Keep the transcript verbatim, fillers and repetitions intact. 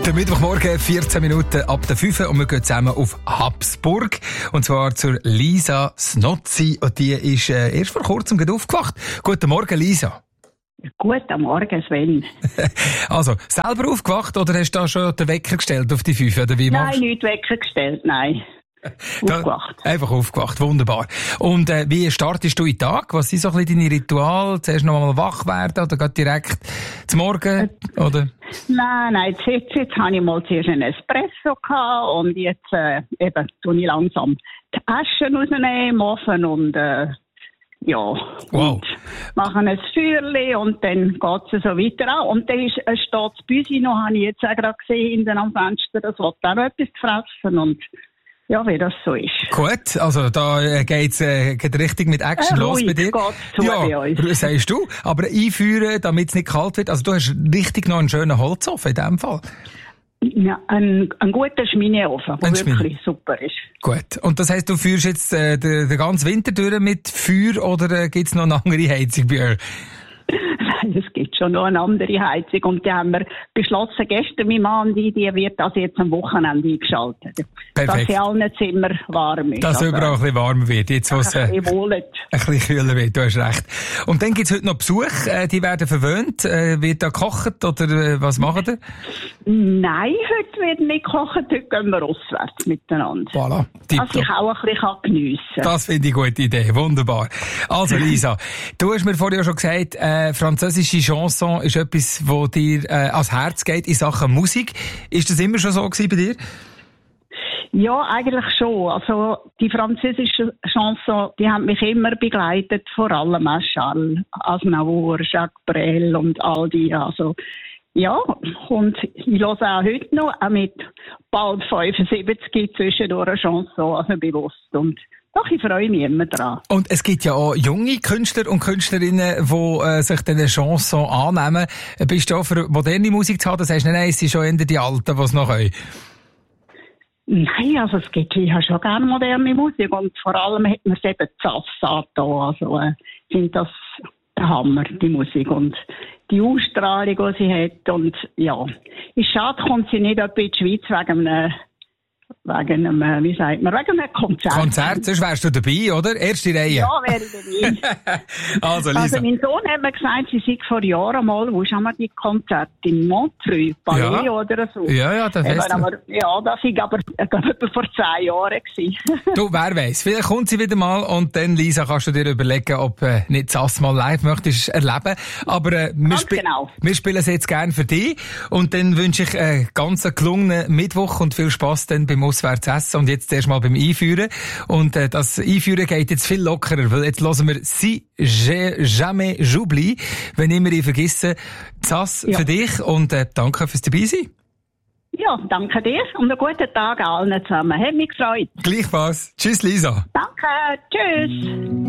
Der Mittwochmorgen, vierzehn Minuten ab der fünf und wir gehen zusammen auf Habsburg. Und zwar zur Lisa Snozzi. Und die ist äh, erst vor kurzem gerade aufgewacht. Guten Morgen, Lisa. Guten Morgen, Sven. Also, selber aufgewacht oder hast du da schon den Wecker gestellt auf die fünf? Oder wie nein, machst? nicht Wecker gestellt, nein. Aufgewacht. Da, einfach aufgewacht, wunderbar. Und äh, wie startest du in den Tag? Was sind so ein bisschen deine Rituale? Zuerst noch mal wach werden oder geht direkt zum Morgen? Oder? Nein, nein, jetzt, jetzt habe ich mal zuerst einen Espresso gehabt und jetzt äh, eben tue ich langsam die Asche rausnehmen im Ofen und äh, ja, wow. Und machen ein Feuerchen und dann geht es so weiter an. Und dann ist, äh, steht das Büsi noch, habe ich jetzt auch gerade gesehen, hinten am Fenster, das will auch noch etwas fressen und ja, wie das so ist. Gut, also da äh, geht's äh, geht richtig mit Action äh, los ruhig bei dir. Geht's zu ja, bei uns. sagst du. Aber einführen, damit es nicht kalt wird. Also du hast richtig noch einen schönen Holzofen in dem Fall. Ja, ein, ein guter Schmineofen, der wirklich Schmine. Super ist. Gut. Und das heisst, du führst jetzt äh, den, den ganzen Winter durch mit Feuer oder äh, gibt's noch eine andere Heizung bei euch? Nein, es gibt schon noch eine andere Heizung. Und die haben wir beschlossen, gestern, mein Mann, die, die wird also jetzt am Wochenende eingeschaltet. Perfekt. Dass in allen Zimmern warm ist. Dass also, überall ein bisschen warm wird. Jetzt, wo es äh, ein bisschen kühler wird, du hast recht. Und dann gibt's heute noch Besuch, äh, die werden verwöhnt. Äh, wird da gekocht oder äh, was machen die? Nein, heute wird nicht gekocht, heute gehen wir auswärts miteinander. Voilà. Dass ich auch ein bisschen geniessen kann. Das finde ich eine gute Idee, wunderbar. Also Lisa, du hast mir vorher ja schon gesagt, äh, französische Chanson ist etwas, wo dir äh, ans Herz geht in Sachen Musik. Ist das immer schon so gewesen bei dir? Ja, eigentlich schon. Also die französische Chanson, die haben mich immer begleitet, vor allem auch Charles Aznavour, Jacques Brel und all die. Also ja, und ich höre auch heute noch, auch mit bald fünfundsiebzig zwischendurch eine Chanson, also bewusst. Und doch, ich freue mich immer dran. Und es gibt ja auch junge Künstler und Künstlerinnen, die äh, sich diese Chanson annehmen. Bist du auch für moderne Musik zu haben? Das heißt, nein, es sind schon eher die Alten, die es noch können. Nein, also es gibt, ich habe schon gerne moderne Musik und vor allem hat man es eben Zass da. Also äh, ich finde das der Hammer, die Musik und die Ausstrahlung, die sie hat. Und ja, ist schade, kommt sie nicht etwa in die Schweiz wegen einem Wegen einem, wie sagt man, wegen einem Konzert. Konzert, sonst wärst du dabei, oder? Erste Reihe. Ja, wäre ich dabei. also, Lisa. Also, mein Sohn hat mir gesagt, sie sei vor Jahren mal, wo haben wir die Konzerte in Montreux, Palais ja. oder so. Ja, ja, das weißt du. Aber, ja, das war aber etwa vor zehn Jahren gewesen. Du, wer weiss, vielleicht kommt sie wieder mal und dann, Lisa, kannst du dir überlegen, ob äh, nicht das mal live möchtest erleben. Aber äh, wir, sp- genau. wir spielen es jetzt gerne für dich und dann wünsche ich äh, ganz einen gelungenen Mittwoch und viel Spass dann beim Auswärts essen und jetzt erst mal beim Einführen. Und äh, das Einführen geht jetzt viel lockerer, weil jetzt hören wir «Si j'ai jamais j'oublie», wenn immer ich vergesse. Das ja. für dich und äh, danke fürs Dabeisein. Ja, danke dir und einen guten Tag allen zusammen. Hat mich gefreut. Gleichfalls. Tschüss, Lisa. Danke. Tschüss.